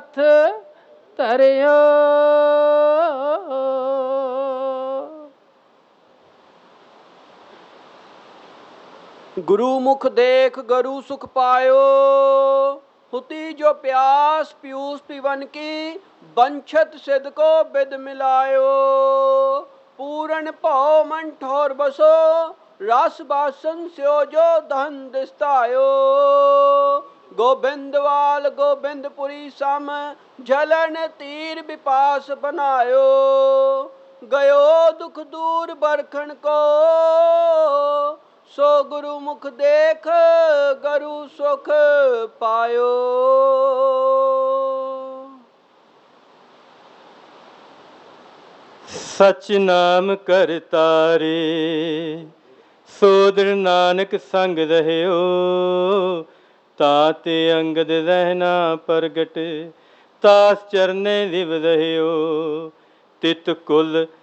ਹੱਥ ਧਰਿਓ। ਗੁਰੂ ਮੁਖ ਦੇਖ ਗਰੂ ਸੁਖ ਪਾਇਓ। ਹੁਤੀ ਜੋ ਪਿਆਸ ਪਿਊਸ ਪਿਵਨ ਕੀ, ਬੰਛਤ ਸਿਧ ਕੋ ਬਿਦ ਮਿਲਾਇਓ। ਪੂਰਨ ਭਉ ਮਨ ਠੋਰ ਬਸੋ, ਰਸ ਬਾਸਨ ਸਿਓ ਜੋ ਧਨ ਦਿਸਤਾਇਓ। ਗੋਬਿੰਦਵਾਲ ਗੋਬਿੰਦਪੁਰੀ ਸਮ, ਜਲਨ ਤੀਰ ਬਿਪਾਸ ਬਨਾਇਓ। ਗਇਓ ਦੁਖ ਦੂਰ ਬਰਖਣ ਕੋ, ਸੋ ਗੁਰੂ ਮੁਖ ਦੇਖ ਗਰੂ ਸੁਖ ਪਾਇਓ। ਸਚ ਨਾਮ ਕਰਤਾਰੇ, ਸੋਦਰ ਨਾਨਕ ਸੰਗ ਰਹਿਓ। ਤਾਤੇ ਅੰਗਦ ਰਹਿਣਾ ਪ੍ਰਗਟ, ਤਾਸ ਚਰਨੇ ਲਿਵ ਰਹਿਓ। ਤਿਤ ਕੁਲ